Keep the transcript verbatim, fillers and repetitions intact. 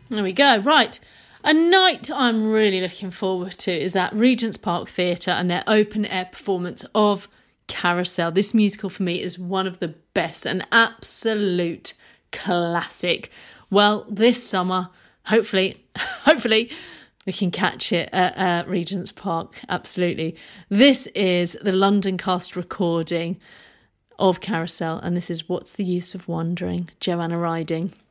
There we go. Right. A night I'm really looking forward to is at Regent's Park Theatre and their open-air performance of Carousel. This musical for me is one of the best, an absolute classic. Well, this summer, hopefully, hopefully, we can catch it at uh, Regent's Park. Absolutely. This is the London cast recording of Carousel, and this is What's the Use of Wondering, Joanna Riding.